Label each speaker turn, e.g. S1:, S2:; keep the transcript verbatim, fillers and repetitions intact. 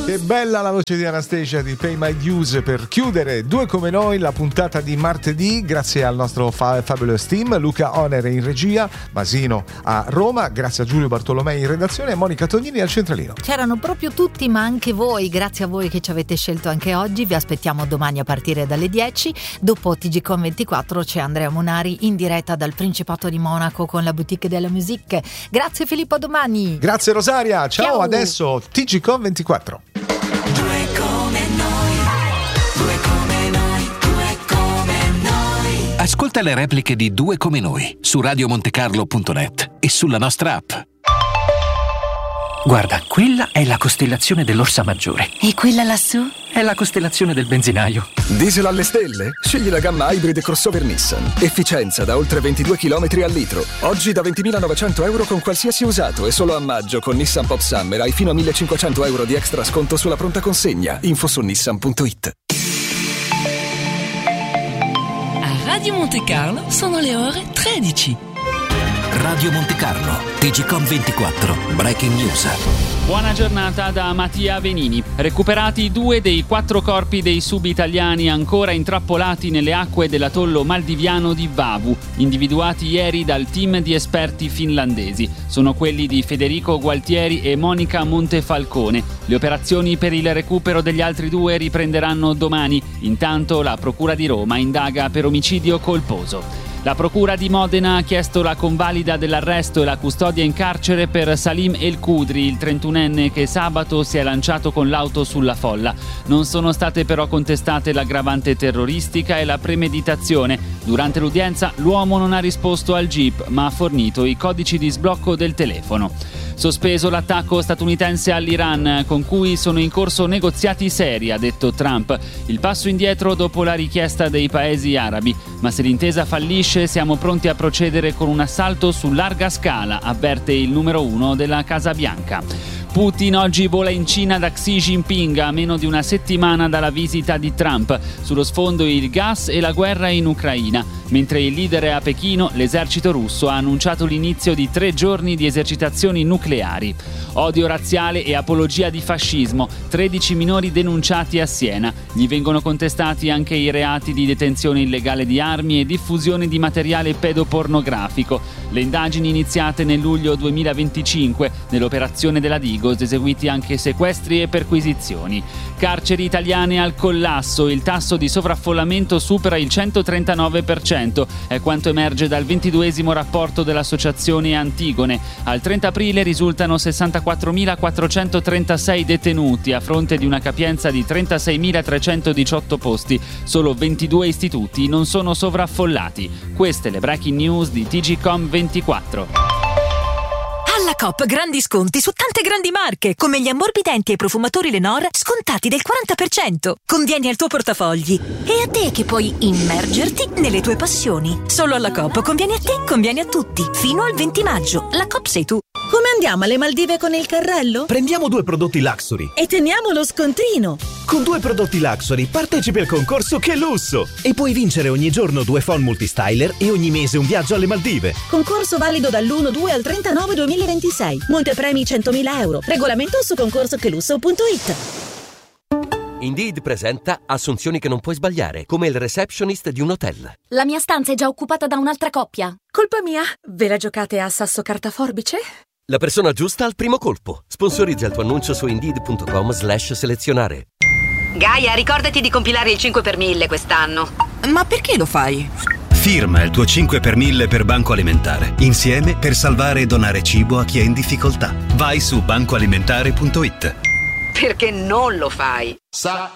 S1: Che bella la voce di Anastasia di Pay My Dues per chiudere Due Come Noi, la puntata di martedì. Grazie al nostro fa- Fabulous Team, Luca Onere in regia, Masino a Roma, grazie a Giulio Bartolomei in redazione e Monica Tognini al centralino.
S2: C'erano proprio tutti, ma anche voi, grazie a voi che ci avete scelto anche oggi. Vi aspettiamo domani a partire dalle dieci. Dopo T G Com ventiquattro c'è Andrea Munari in diretta dal Principato di Monaco con la Boutique della Musique. Grazie Filippo, a domani.
S1: Grazie Rosaria, ciao. Ciao. Adesso T G Com ventiquattro.
S3: Due come noi, due come noi, due come noi.
S4: Ascolta le repliche di Due Come Noi su radio monte carlo punto net e sulla nostra app.
S5: Guarda, quella è la costellazione dell'Orsa Maggiore.
S6: E quella lassù?
S5: È la costellazione del benzinaio.
S7: Diesel alle stelle? Scegli la gamma Hybrid crossover Nissan. Efficienza da oltre ventidue chilometri al litro. Oggi da ventimilanovecento euro con qualsiasi usato e solo a maggio con Nissan Pop Summer hai fino a millecinquecento euro di extra sconto sulla pronta consegna. Info su nissan punto it.
S8: A Radio Monte Carlo sono le ore tredici.
S4: Radio Monte Carlo, T G Com ventiquattro, Breaking News.
S9: Buona giornata da Mattia Venini. Recuperati due dei quattro corpi dei sub-italiani ancora intrappolati nelle acque dell'atollo maldiviano di Vavu, individuati ieri dal team di esperti finlandesi. Sono quelli di Federico Gualtieri e Monica Montefalcone. Le operazioni per il recupero degli altri due riprenderanno domani. Intanto la Procura di Roma indaga per omicidio colposo. La Procura di Modena ha chiesto la convalida dell'arresto e la custodia in carcere per Salim El Kudri, il trentunenne che sabato si è lanciato con l'auto sulla folla. Non sono state però contestate l'aggravante terroristica e la premeditazione. Durante l'udienza l'uomo non ha risposto al jeep, ma ha fornito i codici di sblocco del telefono. Sospeso l'attacco statunitense all'Iran, con cui sono in corso negoziati seri, ha detto Trump. Il passo indietro dopo la richiesta dei paesi arabi. Ma se l'intesa fallisce, siamo pronti a procedere con un assalto su larga scala, avverte il numero uno della Casa Bianca. Putin oggi vola in Cina da Xi Jinping a meno di una settimana dalla visita di Trump. Sullo sfondo il gas e la guerra in Ucraina. Mentre il leader è a Pechino, l'esercito russo ha annunciato l'inizio di tre giorni di esercitazioni nucleari. Odio razziale e apologia di fascismo. tredici minori denunciati a Siena. Gli vengono contestati anche i reati di detenzione illegale di armi e diffusione di materiale pedopornografico. Le indagini iniziate nel luglio duemilaventicinque. Nell'operazione della Digos eseguiti anche sequestri e perquisizioni. Carceri italiane al collasso. Il tasso di sovraffollamento supera il centotrentanove per cento. È quanto emerge dal ventiduesimo rapporto dell'associazione Antigone. Al trenta aprile risultano sessantaquattromilaquattrocentotrentasei detenuti a fronte di una capienza di trentaseimilatrecentodiciotto posti. Solo ventidue istituti non sono sovraffollati. Queste le breaking news di T G Com ventiquattro.
S6: Alla Coop grandi sconti su tante grandi marche, come gli ammorbidenti e profumatori Lenor, scontati del quaranta per cento. Convieni al tuo portafogli. E a te che puoi immergerti nelle tue passioni. Solo alla Coop conviene a te, conviene a tutti. Fino al venti maggio. La Coop sei tu.
S10: Come andiamo alle Maldive con il carrello?
S11: Prendiamo due prodotti Luxury
S10: e teniamo lo scontrino.
S11: Con due prodotti Luxury partecipi al concorso Che Lusso e puoi vincere ogni giorno due phone multistyler e ogni mese un viaggio alle Maldive.
S10: Concorso valido dall'uno due al trentanove duemilaventisei. Montepremi centomila euro. Regolamento su concorso che lusso punto it.
S12: Indeed presenta assunzioni che non puoi sbagliare, come il receptionist di un hotel.
S13: La mia stanza è già occupata da un'altra coppia.
S10: Colpa mia? Ve la giocate a sasso carta forbice?
S12: La persona giusta al primo colpo. Sponsorizza il tuo annuncio su indeed punto com slash selezionare.
S14: Gaia, ricordati di compilare il cinque per mille quest'anno.
S15: Ma perché lo fai?
S16: Firma il tuo cinque per mille per Banco Alimentare. Insieme per salvare e donare cibo a chi è in difficoltà. Vai su banco alimentare punto it.
S14: Perché non lo fai?
S17: Sa